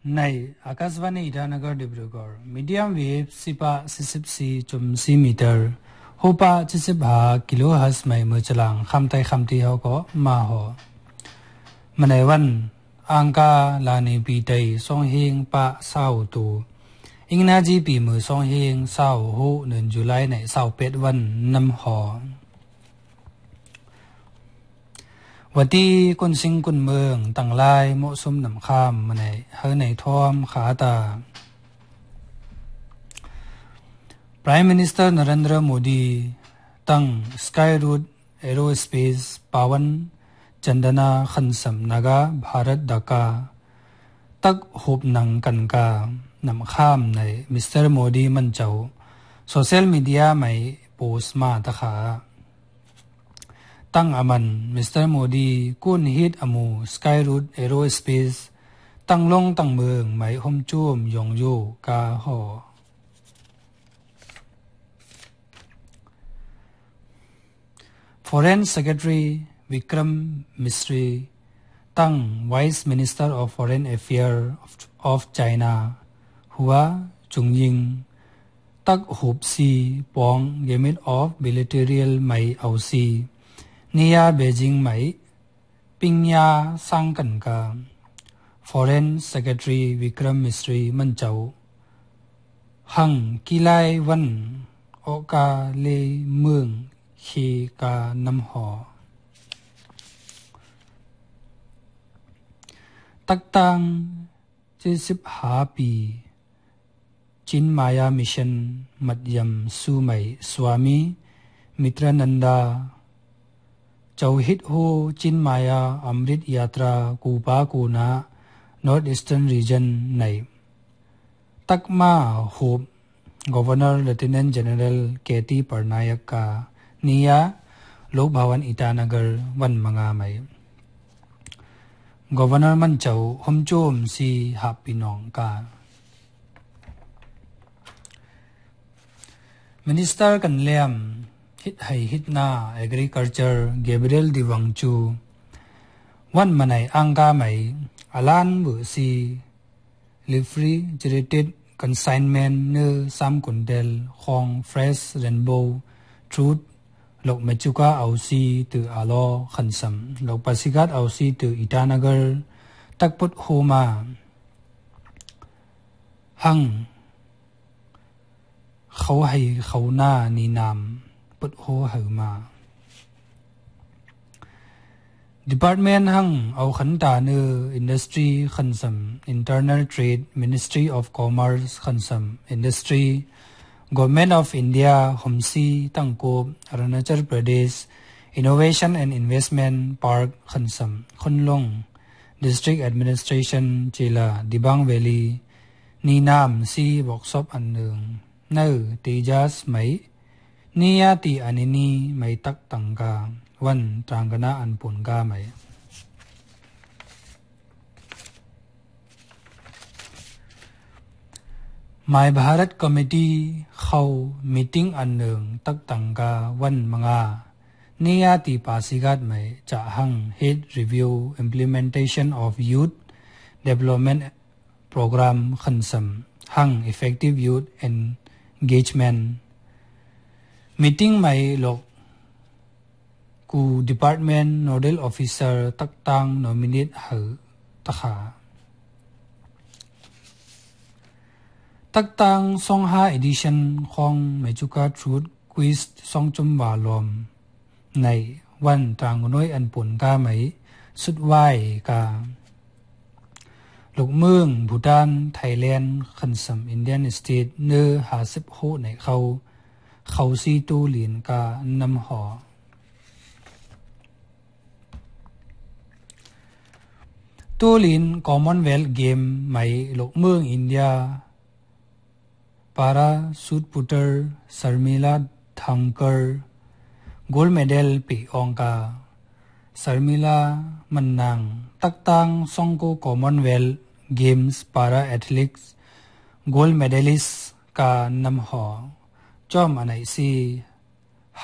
ในอากาศวันนี้ทานกอดิบรูกอร์มีเดียมเวฟ14.4 มิเตอร์ฮูปะ75กิโลเฮิรตซ์ไม่เมื่อจลังคำไต่คำที่เขาก็มาหอมันในวันอังกาลานีปีไตสองเฮงปะเศร้าตูอิงนาจีปีมือสองเฮงเศร้าหูเดือนจุลายในเศร้าเป็ดวันน้ำหอวันที่คนสิงคนเมืองต่างลายเหมาะสมนำข้ามมาในเฮในทอมขาตา Prime Minister Narendra Modi ตั้ง Sky Route Aerospace ปาวันจันดนาขันสัมนากาภารตดากาตักหุบนังกันกานำข้ามในมิสเตอร์โมดีมันเจ้าโซเชียลมีเดียไม่โพสต์มาตะขาตั้งอามันมิสเตอร์โมดีกุนฮิตอมูสกายรูทแอโรสเปซตั้งลงตั้งเมืองไม่ห่มจุ่มยงโยกาหอ Foreign Secretary Vikram Misri ตั้ง Vice Minister of Foreign Affairs of China หัวจุงยิงตักหุบซีปองเกมิด of bilateral ไม่เอาซีนิยาเบจิงไหมปิงยาสังกันกา Foreign Secretary Vikram Misri มันเจ้าหังกิไลวันโอกาเลเมืองขีกานำหอตักตัง75 ปีจินมายามิชันมัดยำสูไมสวามีมิตรนันดาเจ้าฮิตโฮจินมายาอมฤตยาตรากูปากูนา North Eastern Region ในตักมาฮูบ Governor Lieutenant General Katie Parnayak กานิยาโลกภาวันอิตานกรวันมังาไม Governor มันเจ้าหมโจมซีหับปีนองกา Minister กันเลียมฮิตให้ฮิตนา Agriculture Gabriel Diwangchu วันมาในอังกาไมอลันบุซี Refrigerated Consignment เนื้อ3 กุนเดลของ Fresh Rainbow Truth ลกเมจุกาเอาซีตืออาโลขันสัมลกปัสสิกัดเอาซีตืออิตานกรตักพุทโฮมาหังเขาให้เขาหน้านีนามพุทโฮเหอมา Department หังเอาขันตาเนอ Industry ขันสัม Internal Trade Ministry of Commerce ขันสัม Industry Government of India หมซีตั้งโกบ Arunachal Pradesh Innovation and Investment Park ขันสัมคนลง District Administration เจลาดิบังเวลีนีนามซีบอกซบอันหนึ่งเนอตีจัสไหมนิยาตีอันนี้ไม่ตักตังกาวันตรังกนาอันปุ่นกาไหมMy Bharat Committee เข้ามีติ้งอันหนึ่งตักตังกาวันมังานิยาตีปาสิกัดไหมจะหัง Head Review Implementation of Youth Development Program ขันสัมหัง Effective Youth Engagement Meeting ไหมหลกกู Department Nodal Officer ตักตัง Nominate เหอตะขาตักตัง25 edition ของเมจุกา Truth Quiz 2 จุมวาลอมในวันตรางน้อยอันปุ่นกาไหมสุดไหวกาลูกเมืองบูตานไทยแลนด์ขันสัมอินเดียนสเตทเนื้อ50 โหในเขาซีตูลีนกานำหอตูลีน Commonwealth Game ไหมลูกเมืองอินเดียPara Shoot Putter Sarmila Thankar Gold Medal Pi Ongka Sarmila Manang Taktang Songko Commonwealth Games Para Athletics Gold Medalist Ka Namho Chom Anai Si